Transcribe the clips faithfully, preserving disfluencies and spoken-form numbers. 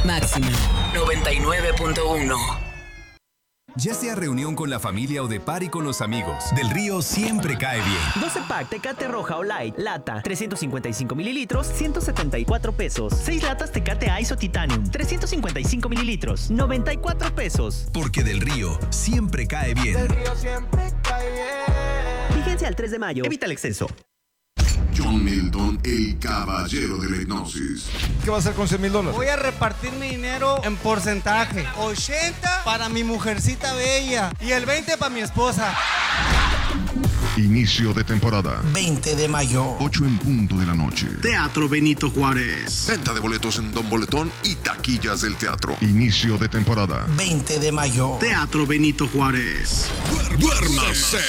Máxima noventa y nueve punto uno. Ya sea reunión con la familia o de party con los amigos, Del Río siempre cae bien. doce pack Tecate Roja o Light, lata, trescientos cincuenta y cinco mililitros, ciento setenta y cuatro pesos. seis latas Tecate Ice o Titanium, trescientos cincuenta y cinco mililitros, noventa y cuatro pesos. Porque Del Río siempre cae bien. Del Río siempre cae bien. Vigencia al tres de mayo. Evita el exceso. John Milton, el caballero de la hipnosis. ¿Qué va a hacer con cien mil dólares? Voy a repartir mi dinero en porcentaje. ochenta para mi mujercita bella y el veinte para mi esposa. Inicio de temporada. veinte de mayo. ocho en punto de la noche. Teatro Benito Juárez. Venta de boletos en Don Boletón y taquillas del teatro. Inicio de temporada. veinte de mayo. Teatro Benito Juárez. ¡Duérmase!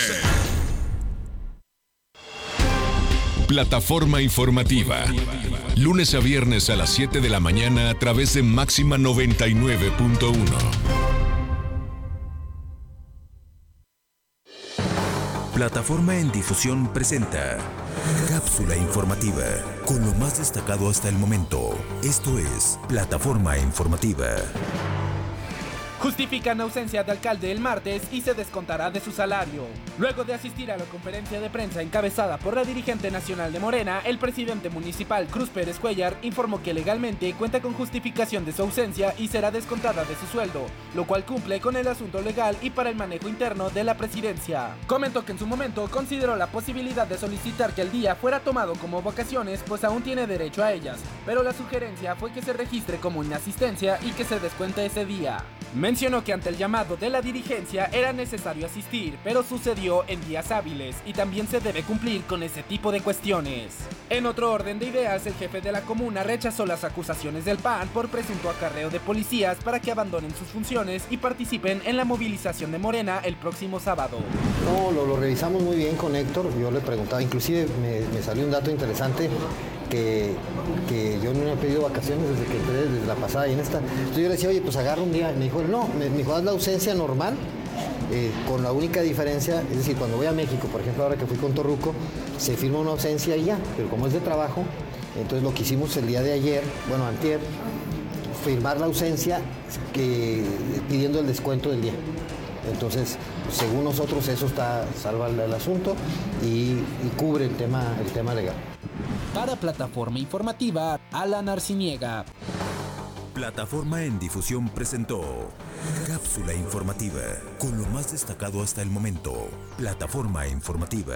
Plataforma informativa. Lunes a viernes a las siete de la mañana a través de Máxima noventa y nueve punto uno. Plataforma en Difusión presenta Cápsula informativa con lo más destacado hasta el momento. Esto es Plataforma informativa. Justifican ausencia de alcalde el martes y se descontará de su salario. Luego de asistir a la conferencia de prensa encabezada por la dirigente nacional de Morena, el presidente municipal Cruz Pérez Cuellar informó que legalmente cuenta con justificación de su ausencia y será descontada de su sueldo, lo cual cumple con el asunto legal y para el manejo interno de la presidencia. Comentó que en su momento consideró la posibilidad de solicitar que el día fuera tomado como vacaciones, pues aún tiene derecho a ellas, pero la sugerencia fue que se registre como inasistencia y que se descuente ese día. Mencionó que ante el llamado de la dirigencia era necesario asistir, pero sucedió en días hábiles y también se debe cumplir con ese tipo de cuestiones. En otro orden de ideas, el jefe de la comuna rechazó las acusaciones del P A N por presunto acarreo de policías para que abandonen sus funciones y participen en la movilización de Morena el próximo sábado. No, lo, lo revisamos muy bien con Héctor, yo le preguntaba, inclusive me, me salió un dato interesante. Que, que yo no me he pedido vacaciones desde que entré, desde la pasada y en esta. Entonces yo le decía, oye, pues agarra un día. Me dijo, no, me, me dijo, haz la ausencia normal, eh, con la única diferencia, es decir, cuando voy a México, por ejemplo, ahora que fui con Torruco, se firma una ausencia y ya, pero como es de trabajo, entonces lo que hicimos el día de ayer, bueno, antier, firmar la ausencia que, pidiendo el descuento del día. Entonces, según nosotros, eso está salva el, el asunto y, y cubre el tema, el tema legal. Para Plataforma Informativa, Alan Arciniega. Plataforma en Difusión presentó Cápsula informativa con lo más destacado hasta el momento. Plataforma informativa.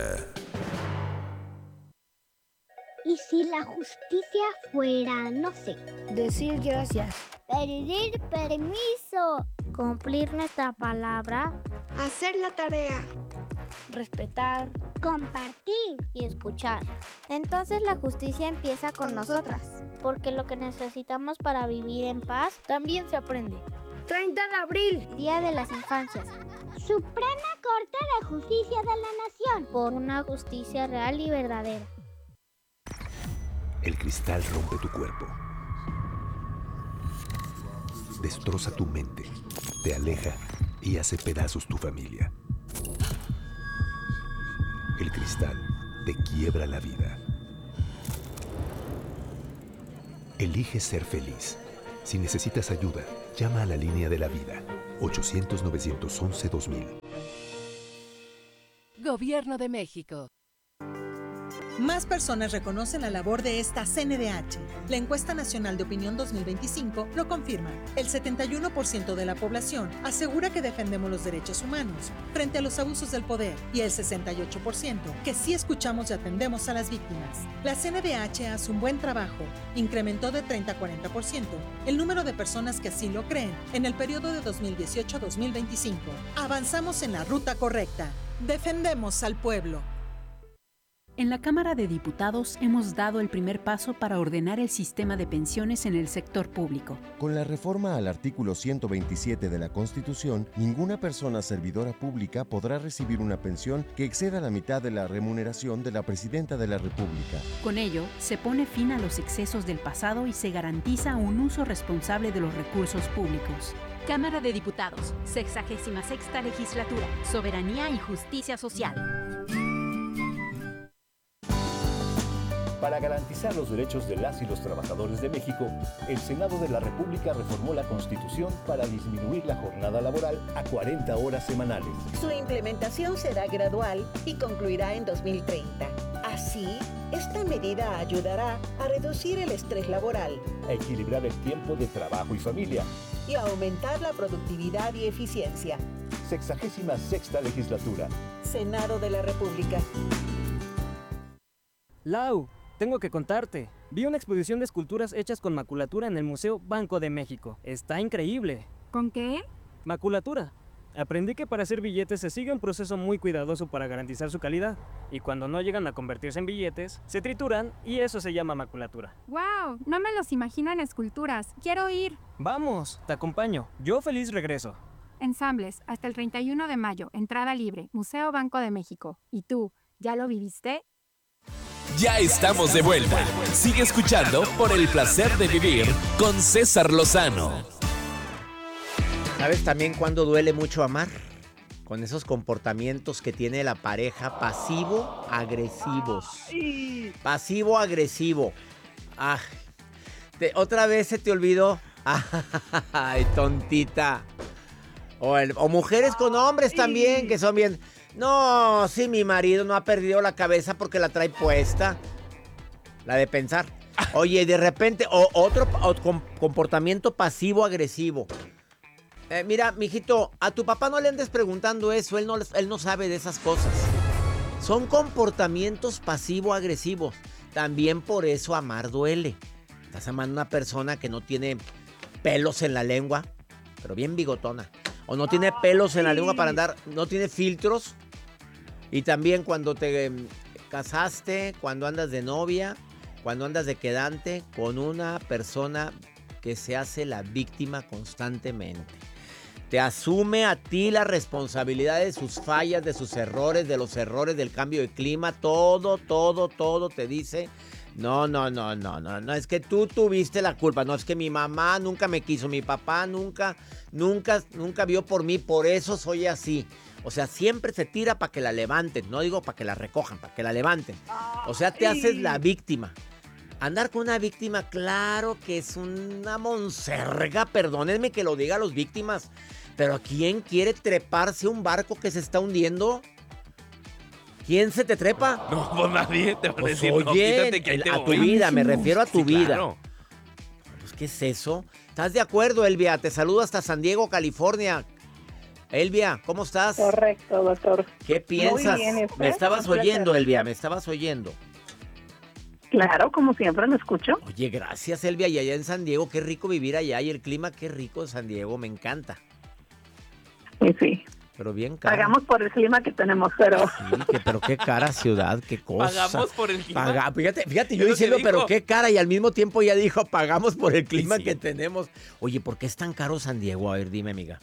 ¿Y si la justicia fuera, no sé, decir gracias, pedir permiso, cumplir nuestra palabra, hacer la tarea, respetar, compartir y escuchar? Entonces la justicia empieza con nosotras, porque lo que necesitamos para vivir en paz también se aprende. treinta de abril, Día de las Infancias. Suprema Corte de Justicia de la Nación, por una justicia real y verdadera. El cristal rompe tu cuerpo, destroza tu mente, te aleja y hace pedazos tu familia. El cristal te quiebra la vida. Elige ser feliz. Si necesitas ayuda, llama a la línea de la vida, ochocientos, novecientos once, dos mil. Gobierno de México. Más personas reconocen la labor de esta C N D H. La Encuesta Nacional de Opinión dos mil veinticinco lo confirma. El setenta y uno por ciento de la población asegura que defendemos los derechos humanos frente a los abusos del poder y el sesenta y ocho por ciento que sí escuchamos y atendemos a las víctimas. La C N D H hace un buen trabajo. Incrementó de treinta a cuarenta por ciento el número de personas que así lo creen en el periodo de dos mil dieciocho a dos mil veinticinco. Avanzamos en la ruta correcta. Defendemos al pueblo. En la Cámara de Diputados hemos dado el primer paso para ordenar el sistema de pensiones en el sector público. Con la reforma al artículo ciento veintisiete de la Constitución, ninguna persona servidora pública podrá recibir una pensión que exceda la mitad de la remuneración de la Presidenta de la República. Con ello, se pone fin a los excesos del pasado y se garantiza un uso responsable de los recursos públicos. Cámara de Diputados, sexagésima sexta legislatura, Soberanía y Justicia Social. Para garantizar los derechos de las y los trabajadores de México, el Senado de la República reformó la Constitución para disminuir la jornada laboral a cuarenta horas semanales. Su implementación será gradual y concluirá en dos mil treinta. Así, esta medida ayudará a reducir el estrés laboral, a equilibrar el tiempo de trabajo y familia y a aumentar la productividad y eficiencia. Sexagésima sexta legislatura. Senado de la República. Lau, tengo que contarte. Vi una exposición de esculturas hechas con maculatura en el Museo Banco de México. Está increíble. ¿Con qué? Maculatura. Aprendí que para hacer billetes se sigue un proceso muy cuidadoso para garantizar su calidad. Y cuando no llegan a convertirse en billetes, se trituran y eso se llama maculatura. ¡Wow! No me los imagino en esculturas. Quiero ir. Vamos, te acompaño. Yo feliz regreso. Ensambles, hasta el treinta y uno de mayo. Entrada libre. Museo Banco de México. ¿Y tú, ya lo viviste? Ya estamos de vuelta. Sigue escuchando Por el Placer de Vivir con César Lozano. ¿Sabes también cuándo duele mucho amar? Con esos comportamientos que tiene la pareja pasivo-agresivos. Pasivo-agresivo. Ah, te, ¿otra vez se te olvidó? Ay, tontita. O, el, o mujeres con hombres también, que son bien... No, sí, mi marido no ha perdido la cabeza porque la trae puesta. La de pensar. Oye, de repente, o, otro o, com, comportamiento pasivo-agresivo. Eh, mira, mijito, a tu papá no le andes preguntando eso, él no, él no sabe de esas cosas. Son comportamientos pasivo-agresivos. También por eso amar duele. Estás amando a una persona que no tiene pelos en la lengua, pero bien bigotona. O no tiene pelos en la lengua para andar, no tiene filtros. Y también cuando te eh, casaste, cuando andas de novia, cuando andas de quedante con una persona que se hace la víctima constantemente. Te asume a ti la responsabilidad de sus fallas, de sus errores, de los errores del cambio de clima. Todo, todo, todo te dice... No, no, no, no, no, no, es que tú tuviste la culpa, no, es que mi mamá nunca me quiso, mi papá nunca, nunca, nunca vio por mí, por eso soy así. O sea, siempre se tira para que la levanten, no digo para que la recojan, para que la levanten. O sea, te haces la víctima. Andar con una víctima, claro que es una monserga, perdónenme que lo diga a los víctimas, pero ¿quién quiere treparse a un barco que se está hundiendo? ¿Quién se te trepa? No, pues nadie te va a pues decir, oye, no, quítate que ahí el, te a voy. tu vida, me refiero a tu Sí, vida. Claro. Pues, ¿qué es eso? ¿Estás de acuerdo, Elvia? Te saludo hasta San Diego, California. Elvia, ¿cómo estás? Correcto, doctor. ¿Qué piensas? Muy bien, ¿y usted? Me estabas Un oyendo, placer. Elvia, me estabas oyendo. Claro, como siempre lo escucho. Oye, gracias, Elvia. Y allá en San Diego, qué rico vivir allá. Y el clima, qué rico en San Diego, me encanta. Sí, sí. Pero bien cara. Pagamos por el clima que tenemos, pero... Sí, que, pero qué cara ciudad, qué cosa. Pagamos por el clima. Paga, fíjate, fíjate, yo ¿Qué diciendo, te pero dijo? qué cara, y al mismo tiempo ya dijo, pagamos por el clima Sí, sí. que tenemos. Oye, ¿por qué es tan caro San Diego? A ver, dime, amiga.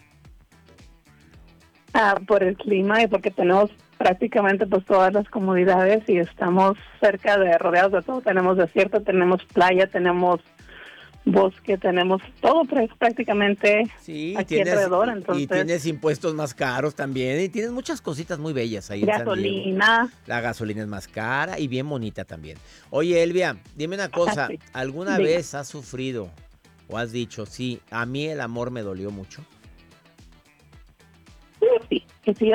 Ah, por el clima y porque tenemos prácticamente pues todas las comodidades y estamos cerca de, rodeados de todo. Tenemos desierto, tenemos playa, tenemos bosque, tenemos todo pr- prácticamente Sí, aquí tienes, alrededor. y- Entonces, y tienes impuestos más caros también, y tienes muchas cositas muy bellas ahí en San Diego. gasolina. La gasolina es más cara y bien bonita también. Oye, Elvia, dime una cosa, Sí. ¿alguna Diga. vez has sufrido o has dicho, sí, a mí el amor me dolió mucho? Sí, que sí,